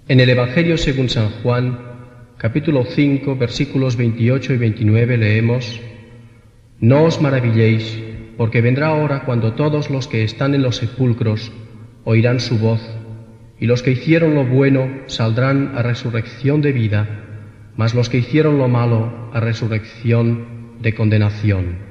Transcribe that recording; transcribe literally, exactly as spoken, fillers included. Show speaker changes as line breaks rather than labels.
En el Evangelio según San Juan, capítulo cinco, versículos veintiocho y veintinueve, leemos: No os maravilléis, porque vendrá hora cuando todos los que están en los sepulcros oirán su voz, y los que hicieron lo bueno saldrán a resurrección de vida, mas los que hicieron lo malo a resurrección de condenación.